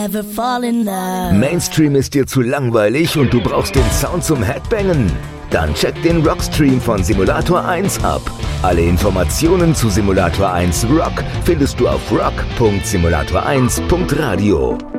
never fall in love. Mainstream ist dir zu langweilig und du brauchst den Sound zum Headbangen? Dann check den Rockstream von Simulator 1 ab. Alle Informationen zu Simulator 1 Rock findest du auf rock.simulator1.radio.